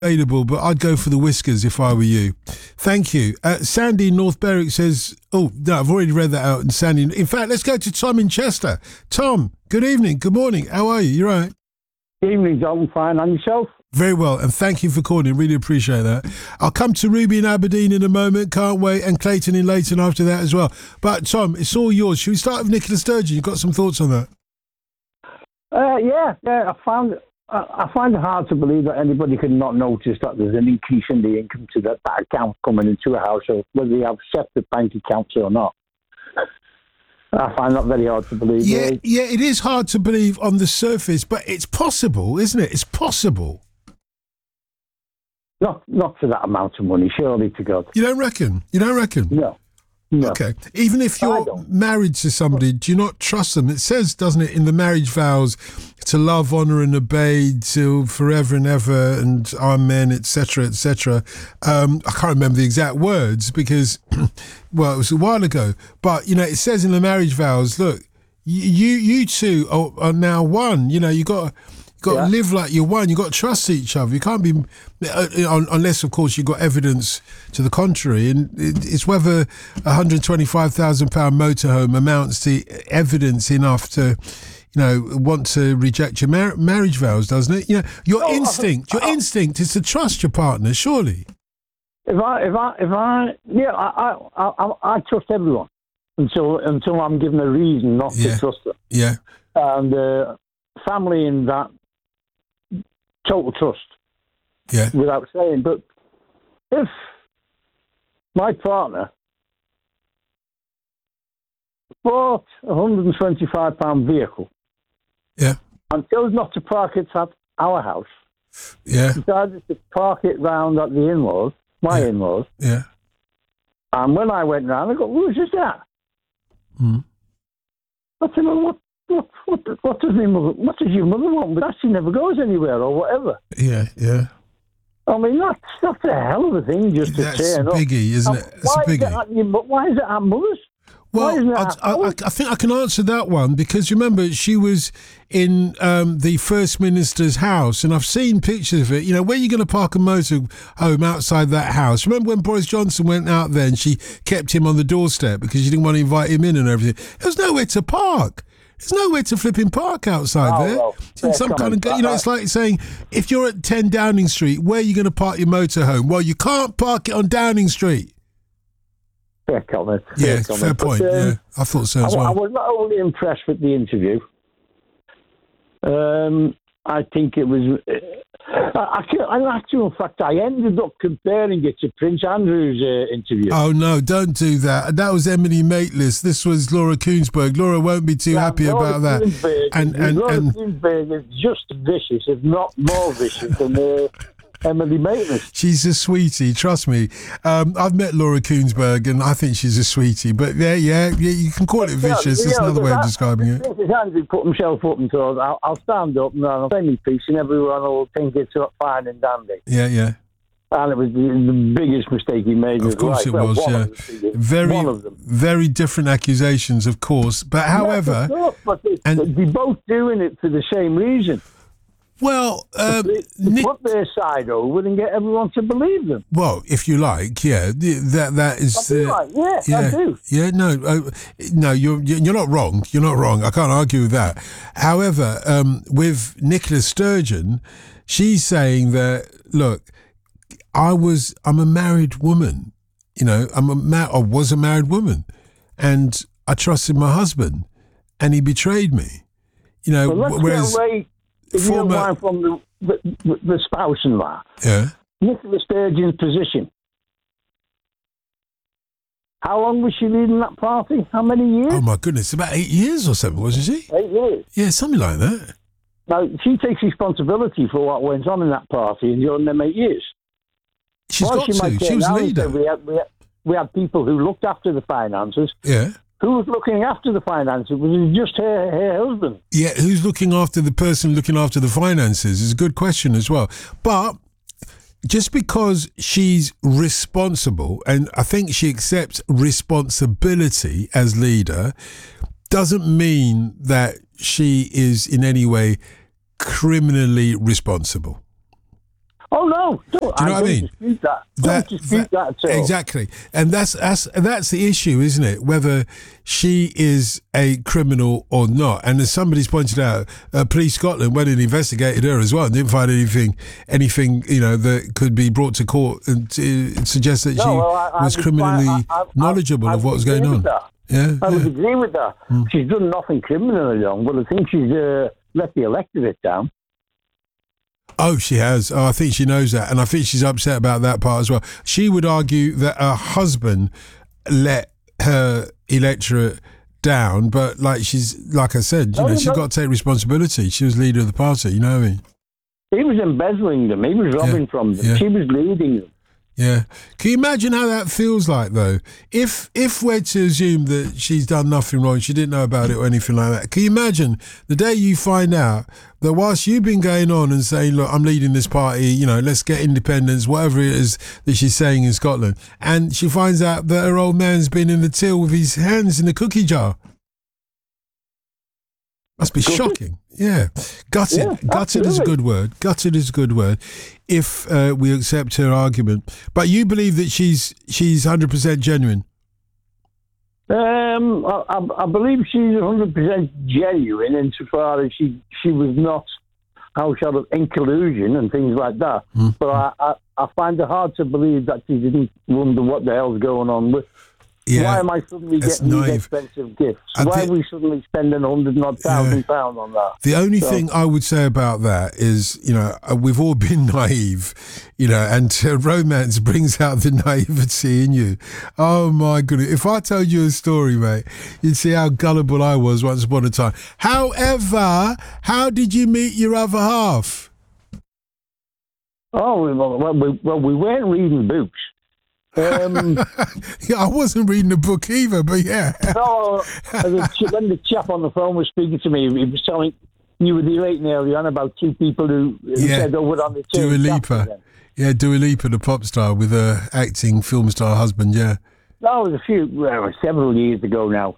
available, but I'd go for the whiskers if I were you. Thank you. Sandy in North Berwick says, oh, no, I've already read that out. And Sandy, in fact, let's go to Tom in Chester. Tom, good evening, good morning. How are you? You all right? Good evening, John. Fine. And yourself? Very well, and thank you for calling. Really appreciate that. I'll come to Ruby in Aberdeen in a moment. Can't wait. And Clayton in Leighton after that as well. But, Tom, it's all yours. Should we start with Nicola Sturgeon? You've got some thoughts on that? Yeah. I find it hard to believe that anybody could not notice that there's an increase in the income to that account coming into a household, whether they have separate bank accounts or not. I find that very hard to believe. Yeah, it is hard to believe on the surface, but it's possible, isn't it? It's possible. Not for that amount of money, surely to God. You don't reckon? No. Okay. Even if you're married to somebody, do you not trust them? It says, doesn't it, in the marriage vows, to love, honour and obey till forever and ever and amen, etc., etc. I can't remember the exact words because, well, it was a while ago. But, it says in the marriage vows, look, you two are now one. You got to live like you're one. You got to trust each other. You can't be, unless of course you've got evidence to the contrary. And it's whether £125,000 motorhome amounts to evidence enough to, want to reject your marriage vows, doesn't it? Your instinct is to trust your partner, surely. I trust everyone until I'm given a reason not to trust them. Yeah. And family in that. Total trust. Yeah. Without saying. But if my partner bought a £125 vehicle and chose not to park it at our house, decided to park it round at the in-laws, my in-laws, and when I went round, I go, who's just that? I said, well, what does your mother want? But she never goes anywhere or whatever. Yeah. I mean, that's a hell of a thing just to turn up. That's a biggie, isn't it? It's a biggie. Why is it at mother's? Well, I think I can answer that one because remember she was in the First Minister's house, and I've seen pictures of it. Where are you going to park a motorhome outside that house? Remember when Boris Johnson went out there and she kept him on the doorstep because she didn't want to invite him in and everything? There was nowhere to park. There's nowhere to flipping park outside there. Well, it's some kind of, it's like saying, if you're at 10 Downing Street, where are you going to park your motorhome? Well, you can't park it on Downing Street. Fair comment. Fair point. But, I thought so as well. I was not only impressed with the interview. I think it was. In fact, I ended up comparing it to Prince Andrew's interview. Oh no! Don't do that. That was Emily Maitlis. This was Laura Kuenssberg. Laura won't be too happy about that. Laura Kuenssberg is just vicious, if not more vicious than Emily Maitlis. She's a sweetie, trust me. I've met Laura Kuenssberg and I think she's a sweetie. But you can call it vicious. It's another way of describing it. If Andrew put himself up and thought, I'll stand up and I'll say my piece and everyone will think it's fine and dandy. Yeah. And it was the biggest mistake he made. Of course it was, Very different accusations, of course. But however... but they're both doing it for the same reason. Well, to put their side over and get everyone to believe them. Well, if you like, that is. I do. Yeah, no, you're not wrong. You're not wrong. I can't argue with that. However, with Nicola Sturgeon, she's saying that look, I'm a married woman. I was a married woman, and I trusted my husband, and he betrayed me. Whereas. If you don't mind from the spouse and that, Nicola Sturgeon's position. How long was she leading that party? How many years? Oh my goodness, about 8 years or something, wasn't she? 8 years. Yeah, something like that. Now, she takes responsibility for what went on in that party during them 8 years. She was leader. We had people who looked after the finances. Yeah. Who was looking after the finances? Was it just her husband? Yeah, who's looking after the person looking after the finances is a good question as well. But just because she's responsible, and I think she accepts responsibility as leader, doesn't mean that she is in any way criminally responsible. Oh no! Do you know what I mean? Dispute that. Don't dispute that at all. Exactly, and that's the issue, isn't it? Whether she is a criminal or not. And as somebody's pointed out, Police Scotland went and investigated her as well and didn't find anything that could be brought to court and to suggest that she was criminally knowledgeable of what was going on. Yeah, I would agree with that. She's done nothing criminally wrong, but I think she's let the electorate down. Oh, she has. Oh, I think she knows that. And I think she's upset about that part as well. She would argue that her husband let her electorate down, but like I said, she's got to take responsibility. She was leader of the party, you know what I mean? He was embezzling them. He was robbing from them. Yeah. She was leading them. Yeah. Can you imagine how that feels like, though? If we're to assume that she's done nothing wrong, she didn't know about it or anything like that, can you imagine the day you find out that whilst you've been going on and saying, look, I'm leading this party, let's get independence, whatever it is that she's saying in Scotland, and she finds out that her old man's been in the till with his hands in the cookie jar? Must be shocking. Yeah. Gutted. Yeah, gutted is a good word. Gutted is a good word if we accept her argument. But you believe that she's 100% genuine? I believe she's 100% genuine insofar as she was not, in collusion and things like that. Mm. But I find it hard to believe that she didn't wonder what the hell's going on with. Yeah, why am I suddenly getting these expensive gifts? Why are we suddenly spending £100,000 on that? The only thing I would say about that is, we've all been naive, and romance brings out the naivety in you. Oh my goodness. If I told you a story, mate, you'd see how gullible I was once upon a time. However, how did you meet your other half? Oh, well, we weren't reading books. Yeah, I wasn't reading the book either, but yeah. So when the chap on the phone was speaking to me, he was telling you were relating earlier on about two people who said over on the Dua Lipa. Yeah, Dua Lipa, the pop star with her acting film star husband. Yeah, that was several years ago now.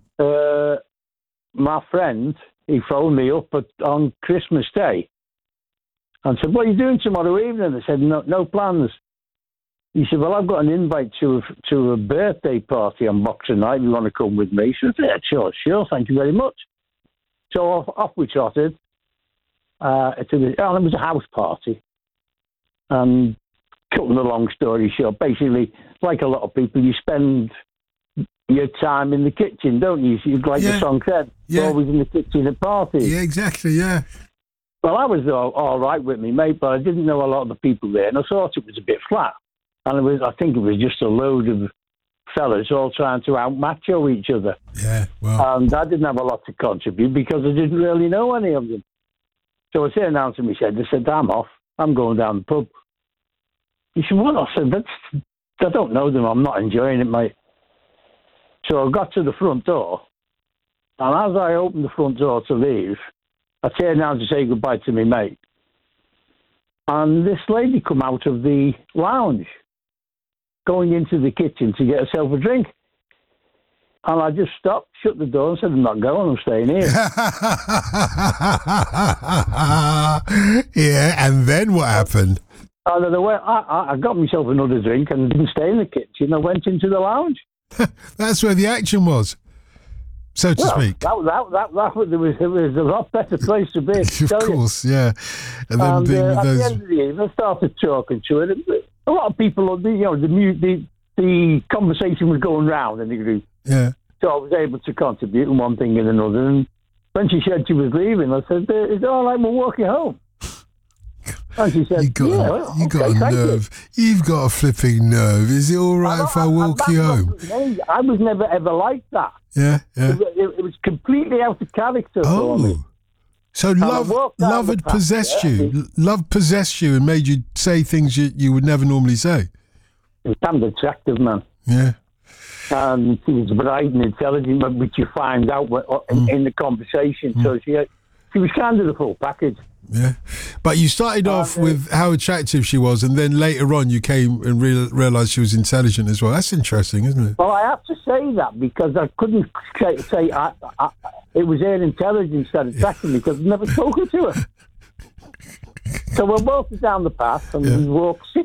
My friend, he phoned me up on Christmas Day and said, "What are you doing tomorrow evening?" I said, "No plans." He said, "Well, I've got an invite to a birthday party on Boxing Night. You want to come with me?" So I said, sure, thank you very much. So off we trotted. It was a house party. And cutting the long story short, basically, like a lot of people, you spend your time in the kitchen, don't you? Like the song said, you're always in the kitchen at parties. Yeah, exactly, yeah. Well, I was all right with me, mate, but I didn't know a lot of the people there, and I thought it was a bit flat. And I think it was just a load of fellas all trying to out-macho each other. Yeah, well. And I didn't have a lot to contribute because I didn't really know any of them. So I turned down to me, I said, I'm off. I'm going down the pub. He said, what? I said, I don't know them. I'm not enjoying it, mate. So I got to the front door. And as I opened the front door to leave, I turned down to say goodbye to my mate. And this lady come out of the lounge, going into the kitchen to get herself a drink. And I just stopped, shut the door and said, I'm not going, I'm staying here. Yeah, and then what happened? And I got myself another drink and didn't stay in the kitchen. I went into the lounge. That's where the action was, so to speak. It was a lot better place to be. Of course, yeah. And then at the end of the evening, I started talking to her. A lot of people, the conversation was going round in the group. Yeah. So I was able to contribute in one thing and another. And when she said she was leaving, I said, "Is it all right? We're walking home." And she said, "You got a nerve. You've got a flipping nerve. Is it all right if I walk you home?" I was never ever like that. Yeah. It was completely out of character for me. So love had possessed you. Love possessed you and made you say things you would never normally say. He was attractive, man. Yeah. And she was bright and intelligent, which you find out in the conversation. So she was kind of the full package. Yeah. But you started off with how attractive she was, and then later on you came and realised she was intelligent as well. That's interesting, isn't it? Well, I have to say that because I couldn't say it was her intelligence that attracted me because I've never spoken to her. So we're walking down the path and we walk